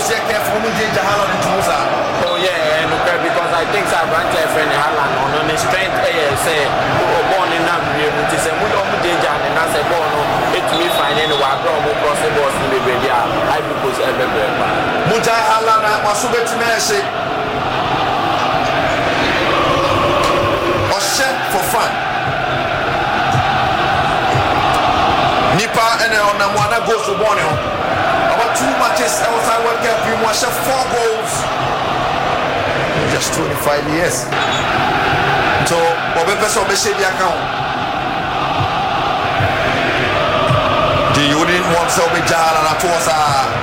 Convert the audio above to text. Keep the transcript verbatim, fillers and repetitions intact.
say careful with the Haaland and Musa. Oh yeah, because I think I want to friend Haaland on the strength say born in Namibia to say we don't danger and I say born it me finding the walk from across the boss in the media. I because everywhere. Mutai Haaland Masubet Messi. Oshe for fun. Nipa and on the one goes to Borneo. About two matches outside World Cup, you must have four goals. Just twenty-five years. So, Bobby Peso Beshedia account. Do you didn't want to be Jala and Atosa?